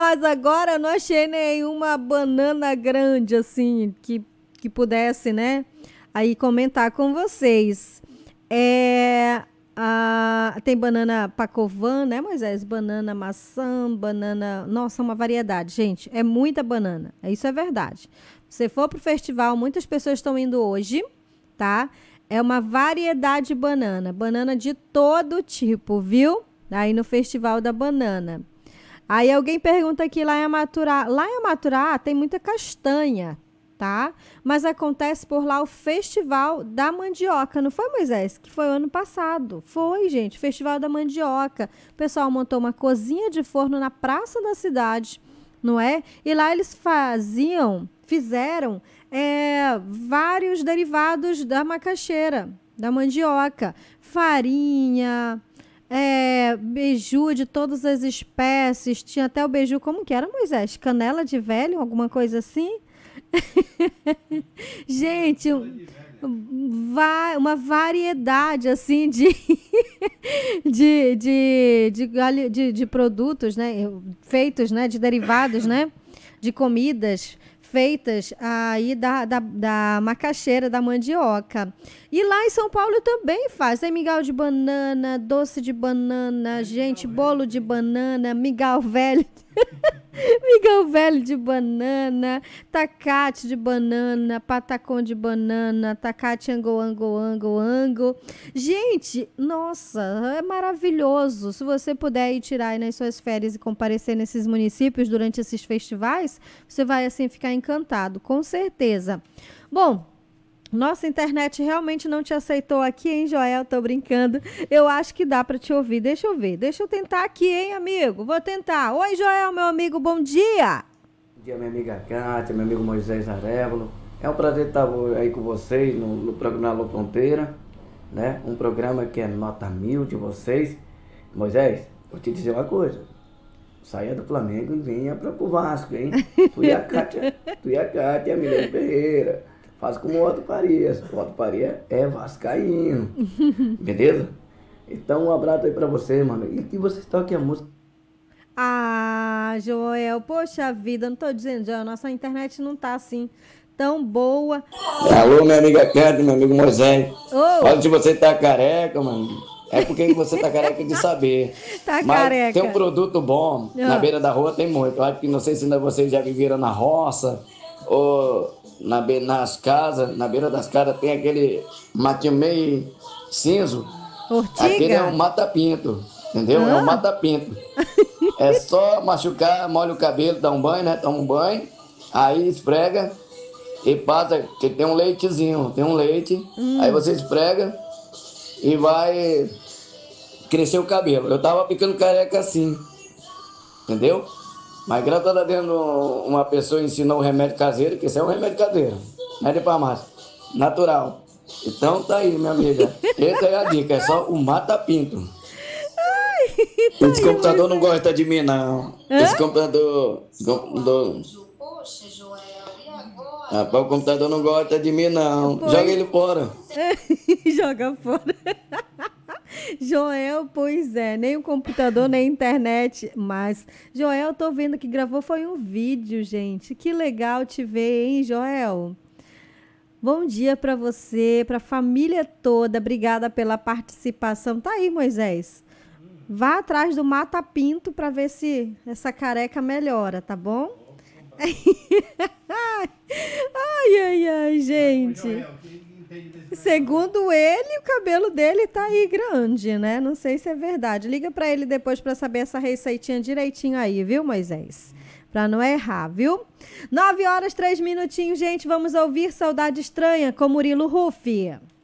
Mas agora eu não achei nenhuma banana grande, assim, que pudesse, né? Aí comentar com vocês. Tem banana pacovan, né, Moisés? Banana maçã, banana... Nossa, uma variedade, gente. É muita banana. Isso é verdade. Se você for pro festival, muitas pessoas estão indo hoje, tá? É uma variedade de banana. Banana de todo tipo, viu? Aí no Festival da Banana. Aí alguém pergunta aqui, lá em Amaturá tem muita castanha, tá? Mas acontece por lá o Festival da Mandioca, não foi, Moisés? Que foi o ano passado. Foi, gente, Festival da Mandioca. O pessoal montou uma cozinha de forno na praça da cidade, não é? E lá eles fizeram vários derivados da macaxeira, da mandioca. Farinha, beiju de todas as espécies. Tinha até o beiju, como que era, Moisés? Canela de velho, alguma coisa assim? Gente, uma variedade assim de produtos, né, feitos, né, de derivados, né, de comidas feitas aí da macaxeira, da mandioca. E lá em São Paulo também faz. Tem mingau de banana, doce de banana, gente, bolo de banana, mingau velho. Mingau velho de banana, tacate de banana, patacão de banana, tacate ango. Gente, nossa, é maravilhoso. Se você puder ir tirar aí nas suas férias e comparecer nesses municípios durante esses festivais, você vai assim ficar encantado, com certeza. Bom, nossa internet realmente não te aceitou aqui, hein, Joel? Tô brincando. Eu acho que dá para te ouvir. Deixa eu ver. Deixa eu tentar aqui, hein, amigo? Vou tentar. Oi, Joel, meu amigo, bom dia. Bom dia, minha amiga Kátia, meu amigo Moisés Arevalo. É um prazer estar aí com vocês no programa Alô Fronteira, né? Um programa que é nota 1000 de vocês. Moisés, vou te dizer uma coisa. Saia do Flamengo e venha para o Vasco, hein? Tu e a Kátia, Milene Ferreira. Faz como o Otto Farias. O Otto Farias é vascaíno. Beleza? Então, um abraço aí pra você, mano. E que vocês toquem a música. Ah, Joel, poxa vida, não tô dizendo, Joel, nossa internet não tá assim tão boa. Alô, minha amiga Cátia, meu amigo Moisés. Oh. Olha, se você tá careca, mano, é porque você tá careca de saber. Tá mas careca. Tem um produto bom, na beira da rua tem muito. Eu acho que não sei se ainda vocês já viveram na roça, ou nas casas, na beira das casas tem aquele matinho meio cinzo. Ortiga? Aquele é um mata-pinto, entendeu? É um mata-pinto. É só machucar, molha o cabelo, dá um banho, né? Toma um banho, aí esfrega e passa, que tem um leitezinho, tem um leite, aí você esfrega e vai crescer o cabelo. Eu tava ficando careca assim, entendeu? Mas graças a Deus uma pessoa ensinou o remédio caseiro, que isso é um remédio caseiro, não é de farmácia, natural. Então tá aí, minha amiga. Essa é a dica, é só o mata-pinto. Esse computador não gosta de mim, não. Esse computador... Poxa, Joel, e agora? Rapaz, o computador não gosta de mim, não. Joga ele fora. Joga fora. Joel, pois é, nem o computador, nem a internet, mas Joel, tô vendo que gravou foi um vídeo, gente. Que legal te ver, hein, Joel? Bom dia para você, para a família toda. Obrigada pela participação. Tá aí, Moisés. Vá atrás do mata-pinto para ver se essa careca melhora, tá bom? Ai, gente. Segundo ele, o cabelo dele tá aí grande, né? Não sei se é verdade. Liga para ele depois para saber essa receitinha direitinho aí, viu, Moisés? Para não errar, viu? 9 horas, 3 minutinhos, gente. Vamos ouvir Saudade Estranha com Murilo Huff.